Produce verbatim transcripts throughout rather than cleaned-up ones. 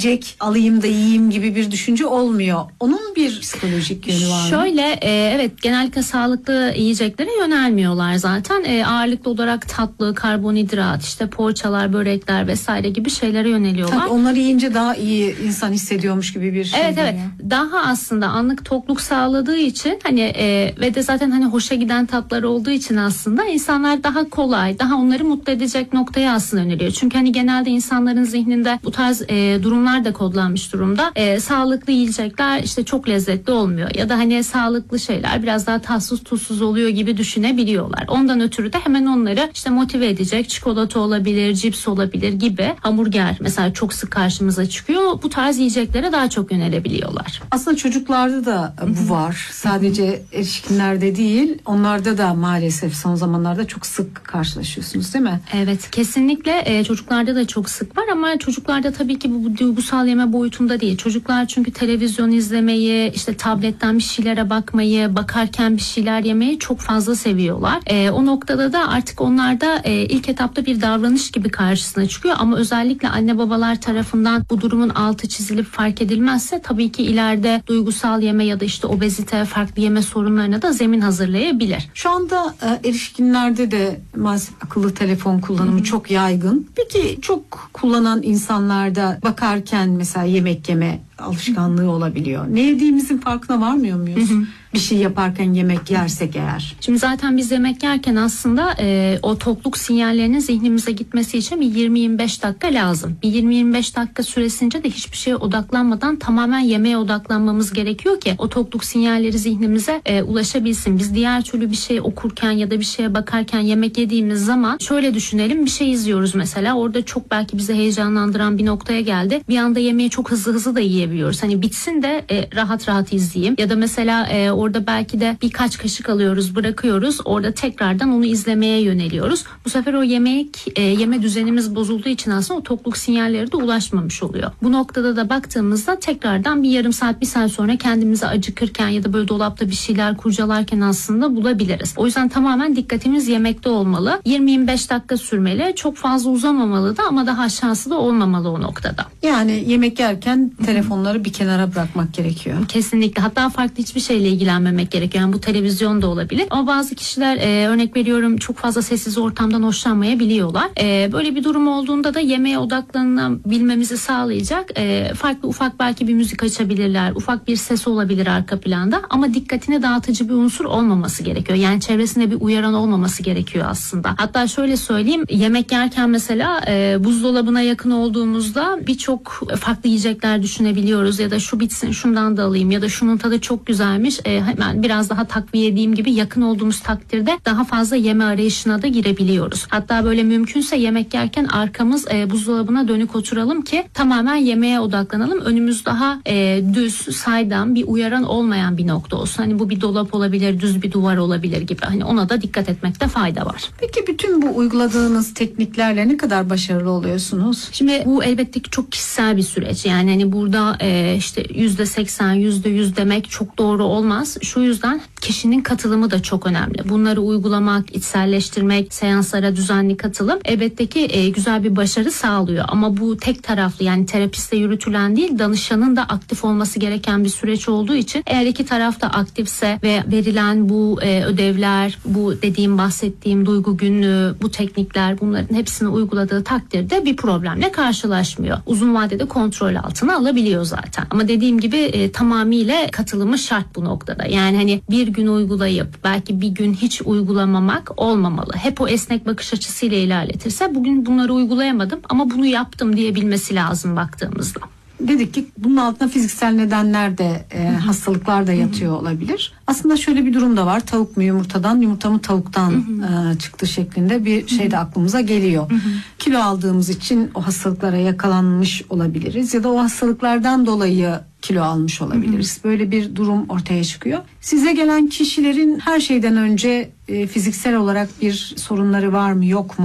Jack alayım da yiyeyim gibi bir düşünce olmuyor. Onun bir psikolojik yönü var mı? Şöyle e, evet genellikle sağlıklı yiyeceklere yönelmiyorlar zaten. E, ağırlıklı olarak tatlı, karbonhidrat, işte poğaçalar, börekler vesaire gibi şeylere yöneliyorlar. Tabii onları yiyince daha iyi insan hissediyormuş gibi bir şey. Evet evet. Ya. Daha aslında anlık tokluk sağladığı için hani e, ve de zaten hani hoşa giden tatlar olduğu için aslında insanlar daha kolay, daha onları mutlu edecek noktaya aslında yöneliyor. Çünkü hani genelde insanların zihninde bu tarz e, durumlar da kodlanmış durumda. E, sağlıklı yiyecekler işte çok lezzetli olmuyor ya da hani sağlıklı şeyler biraz daha tatsız tuzsuz oluyor gibi düşünebiliyorlar. Ondan ötürü de hemen onları işte motive edecek çikolata olabilir, cips olabilir gibi, hamburger mesela çok sık karşımıza çıkıyor. Bu tarz yiyeceklere daha çok yönelebiliyorlar. Aslında çocuklarda da bu var. Sadece erişkinlerde değil, onlarda da maalesef son zamanlarda çok sık karşılaşıyorsunuz değil mi? Evet, kesinlikle e, çocuklarda da çok sık var ama çocuklarda tabii ki bu, bu duygusal yeme boyutunda değil. Çocuklar çünkü televizyon izlemeyi, işte tabletten bir şeylere bakmayı, bakarken bir şeyler yemeyi çok fazla seviyorlar. E, o noktada da artık onlarda e, ilk etapta bir davranış gibi karşısına çıkıyor ama özellikle anne babalar tarafından bu durumun altı çizilip fark edilmezse tabii ki ileride duygusal yeme ya da işte obezite, farklı yeme sorunlarına da zemin hazırlayabilir. Şu anda e, erişkinlerde de maalesef akıllı telefon kullanımı Hı-hı. çok yaygın. Peki çok kullanan insanlarda bakarken mesela yemek yeme alışkanlığı olabiliyor. Ne yediğimizin farkına varmıyor muyuz? Hı hı. Bir şey yaparken yemek yersek eğer. Şimdi zaten biz yemek yerken aslında e, o tokluk sinyallerinin zihnimize gitmesi için bir yirmi yirmi beş dakika lazım. Bir yirmi yirmi beş dakika süresince de hiçbir şeye odaklanmadan tamamen yemeğe odaklanmamız gerekiyor ki o tokluk sinyalleri zihnimize e, ulaşabilsin. Biz diğer türlü bir şey okurken ya da bir şeye bakarken yemek yediğimiz zaman şöyle düşünelim, bir şey izliyoruz mesela. Orada çok belki bizi heyecanlandıran bir noktaya geldi. Bir anda yemeği çok hızlı hızlı da yiyebiliyoruz. Hani bitsin de e, rahat rahat izleyeyim. Ya da mesela e, orada belki de birkaç kaşık alıyoruz, bırakıyoruz. Orada tekrardan onu izlemeye yöneliyoruz. Bu sefer o yemek e, yeme düzenimiz bozulduğu için aslında o tokluk sinyalleri de ulaşmamış oluyor. Bu noktada da baktığımızda tekrardan bir yarım saat, bir saat sonra kendimizi acıkırken ya da böyle dolapta bir şeyler kurcalarken aslında bulabiliriz. O yüzden tamamen dikkatimiz yemekte olmalı. yirmi yirmi beş dakika sürmeli. Çok fazla uzamamalı da ama daha aşağısı da olmamalı o noktada. Yani yemek yerken telefonları bir kenara bırakmak gerekiyor. Kesinlikle. Hatta farklı hiçbir şeyle ilgilenmemek gerekiyor. Yani bu televizyon da olabilir. Ama bazı kişiler e, örnek veriyorum çok fazla sessiz ortamdan hoşlanmayabiliyorlar. E, böyle bir durum olduğunda da yemeğe odaklanabilmemizi sağlayacak e, farklı ufak belki bir müzik açabilirler. Ufak bir ses olabilir arka planda ama dikkatini dağıtıcı bir unsur olmaması gerekiyor. Yani çevresinde bir uyaran olmaması gerekiyor aslında. Hatta şöyle söyleyeyim, yemek yerken mesela e, buzdolabına yakın olduğumuzda birçok farklı yiyecekler düşünebiliyoruz ya da şu bitsin şundan da alayım ya da şunun tadı çok güzelmiş e, hemen biraz daha takviye edeyim gibi yakın olduğumuz takdirde daha fazla yeme arayışına da girebiliyoruz. Hatta böyle mümkünse yemek yerken arkamız e, buzdolabına dönük oturalım ki tamamen yemeğe odaklanalım. Önümüz daha e, düz, saydam, bir uyaran olmayan bir nokta olsun. Hani bu bir dolap olabilir, düz bir duvar olabilir gibi. Hani ona da dikkat etmekte fayda var. Peki bütün bu uyguladığınız tekniklerle ne kadar başarılı oluyorsunuz? Şimdi bu elbette ki çok kişisel bir süreç. Yani hani burada e, işte yüzde seksen, yüzde yüz demek çok doğru olmaz. Şu yüzden kişinin katılımı da çok önemli. Bunları uygulamak, içselleştirmek, seanslara düzenli katılım elbette ki e, güzel bir başarı sağlıyor. Ama bu tek taraflı, yani terapiste yürütülen değil, danışanın da aktif olması gereken bir süreç olduğu için eğer iki taraf da aktifse ve verilen bu e, ödevler, bu dediğim bahsettiğim duygu günlüğü, bu teknikler, bunların hepsini uyguladığı takdirde bir problemle karşılaşmıyor. Uzun vadede kontrol altına alabiliyor zaten. Ama dediğim gibi e, tamamıyla katılımı şart bu noktada. Yani hani bir gün uygulayıp belki bir gün hiç uygulamamak olmamalı. Hep o esnek bakış açısıyla ilerletirse bugün bunları uygulayamadım ama bunu yaptım diyebilmesi lazım baktığımızda. Dedik ki bunun altında fiziksel nedenler de e, hastalıklar da yatıyor olabilir. Aslında şöyle bir durum da var. Tavuk mu yumurtadan, yumurta mı tavuktan e, çıktı şeklinde bir şey de aklımıza geliyor. Kilo aldığımız için o hastalıklara yakalanmış olabiliriz ya da o hastalıklardan dolayı kilo almış olabiliriz. Böyle bir durum ortaya çıkıyor. Size gelen kişilerin her şeyden önce e, fiziksel olarak bir sorunları var mı yok mu?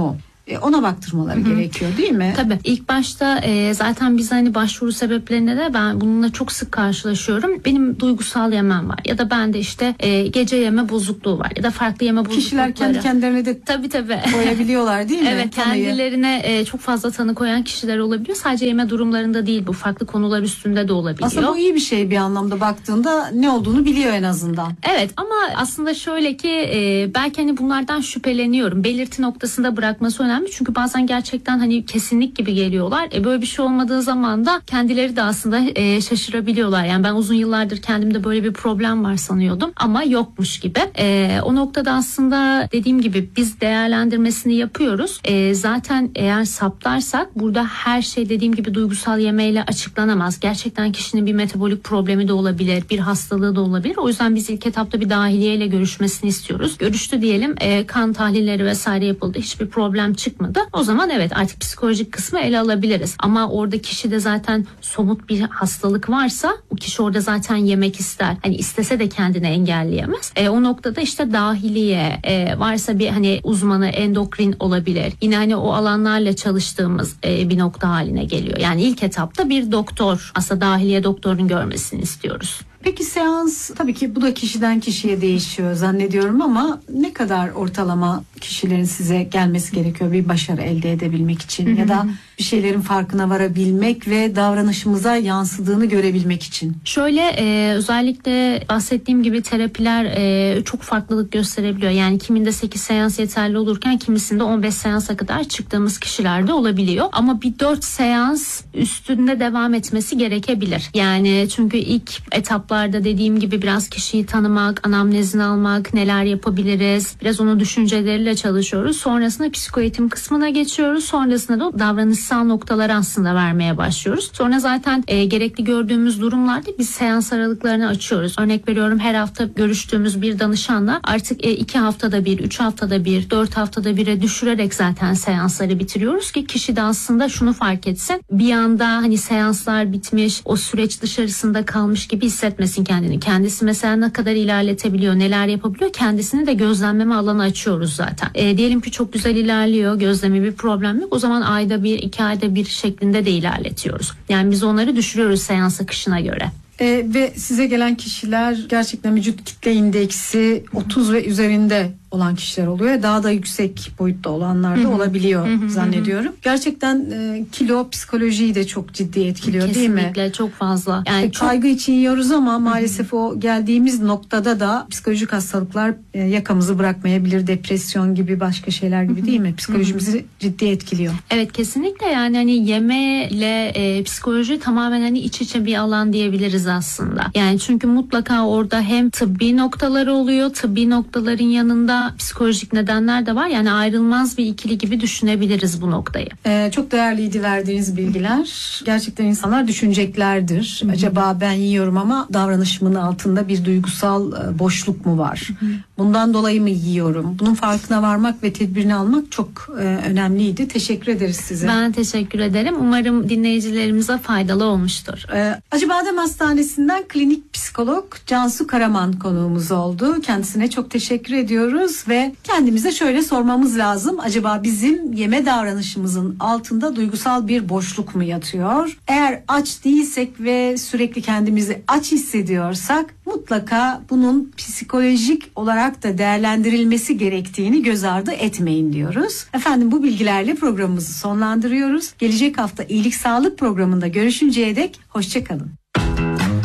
e, ona baktırmaları Hı-hı. gerekiyor değil mi? Tabii. İlk başta e, zaten biz hani başvuru sebeplerinde de ben bununla çok sık karşılaşıyorum. Benim duygusal yemem var ya da bende işte e, gece yeme bozukluğu var ya da farklı yeme bozuklukları. Kişiler kendi kendilerine de tabii tabii koyabiliyorlar değil mi? Evet, kendilerine e, çok fazla tanı koyan kişiler olabiliyor. Sadece yeme durumlarında değil, bu farklı konular üstünde de olabiliyor. Aslında bu iyi bir şey, bir anlamda baktığında ne olduğunu biliyor en azından. Evet, ama aslında şöyle ki e, belki hani bunlardan şüpheleniyorum. Belirti noktasında bırakması önemli. Çünkü bazen gerçekten hani kesinlik gibi geliyorlar. E, böyle bir şey olmadığı zaman da kendileri de aslında e, şaşırabiliyorlar. Yani ben uzun yıllardır kendimde böyle bir problem var sanıyordum ama yokmuş gibi. E, o noktada aslında dediğim gibi biz değerlendirmesini yapıyoruz. E, zaten eğer saptarsak burada her şey dediğim gibi duygusal yemeyle açıklanamaz. Gerçekten kişinin bir metabolik problemi de olabilir, bir hastalığı da olabilir. O yüzden biz ilk etapta bir dahiliyeyle görüşmesini istiyoruz. Görüştü diyelim, e, kan tahlilleri vesaire yapıldı. Hiçbir problem çıkmadı. O zaman evet, artık psikolojik kısmı ele alabiliriz. Ama orada kişide zaten somut bir hastalık varsa o kişi orada zaten yemek ister. Hani istese de kendini engelleyemez. E, o noktada işte dahiliye e, varsa bir hani uzmanı endokrin olabilir. Yine hani o alanlarla çalıştığımız e, bir nokta haline geliyor. Yani ilk etapta bir doktor, aslında dahiliye doktorun görmesini istiyoruz. Peki seans, tabii ki bu da kişiden kişiye değişiyor zannediyorum ama ne kadar ortalama kişilerin size gelmesi gerekiyor bir başarı elde edebilmek için ya da bir şeylerin farkına varabilmek ve davranışımıza yansıdığını görebilmek için? Şöyle e, özellikle bahsettiğim gibi terapiler e, çok farklılık gösterebiliyor. Yani kiminde sekiz seans yeterli olurken kimisinde on beş seansa kadar çıktığımız kişiler de olabiliyor. Ama bir dört seans üstünde devam etmesi gerekebilir. Yani çünkü ilk etaplarda dediğim gibi biraz kişiyi tanımak, anamnezini almak, neler yapabiliriz, biraz onun düşünceleriyle çalışıyoruz. Sonrasında psikoeğitim kısmına geçiyoruz. Sonrasında da davranışsal noktaları aslında vermeye başlıyoruz. Sonra zaten e, gerekli gördüğümüz durumlarda biz seans aralıklarını açıyoruz. Örnek veriyorum, her hafta görüştüğümüz bir danışanla artık e, iki haftada bir, üç haftada bir, dört haftada bire düşürerek zaten seansları bitiriyoruz ki kişi de aslında şunu fark etsin. Bir anda hani seanslar bitmiş, o süreç dışarısında kalmış gibi hissetmesin kendini. Kendisi mesela ne kadar ilerletebiliyor, neler yapabiliyor, kendisini de gözlemleme alanı açıyoruz zaten. E, diyelim ki çok güzel ilerliyor, gözleme bir problem yok. O zaman ayda bir, iki ayda bir şeklinde de ilerletiyoruz. Yani biz onları düşürüyoruz seans akışına göre. Ee, ve size gelen kişiler gerçekten vücut kitle indeksi otuz ve üzerinde olan kişiler oluyor. Daha da yüksek boyutta olanlar da olabiliyor zannediyorum. Gerçekten e, kilo psikolojiyi de çok ciddi etkiliyor. Kesinlikle, değil mi? Kesinlikle çok fazla. Yani e, çok... Kaygı için yiyoruz ama maalesef o geldiğimiz noktada da psikolojik hastalıklar e, yakamızı bırakmayabilir. Depresyon gibi, başka şeyler gibi değil mi? Psikolojimizi ciddi etkiliyor. Evet, kesinlikle. Yani hani yeme ile e, psikoloji tamamen hani iç içe bir alan diyebiliriz aslında. Yani çünkü mutlaka orada hem tıbbi noktaları oluyor, tıbbi noktaların yanında psikolojik nedenler de var. Yani ayrılmaz bir ikili gibi düşünebiliriz bu noktayı. Ee, çok değerliydi verdiğiniz bilgiler. Gerçekten insanlar düşüneceklerdir. Hı-hı. Acaba ben yiyorum ama davranışımın altında bir duygusal e, boşluk mu var? Hı-hı. Bundan dolayı mı yiyorum? Bunun farkına varmak ve tedbirini almak çok e, önemliydi. Teşekkür ederiz size. Ben teşekkür ederim. Umarım dinleyicilerimize faydalı olmuştur. Ee, Acıbadem Hastanesi'nden klinik psikolog Cansu Karaman konuğumuz oldu. Kendisine çok teşekkür ediyoruz ve kendimize şöyle sormamız lazım. Acaba bizim yeme davranışımızın altında duygusal bir boşluk mu yatıyor? Eğer aç değilsek ve sürekli kendimizi aç hissediyorsak mutlaka bunun psikolojik olarak da değerlendirilmesi gerektiğini göz ardı etmeyin diyoruz. Efendim, bu bilgilerle programımızı sonlandırıyoruz. Gelecek hafta iyilik sağlık programında görüşünceye dek hoşça kalın.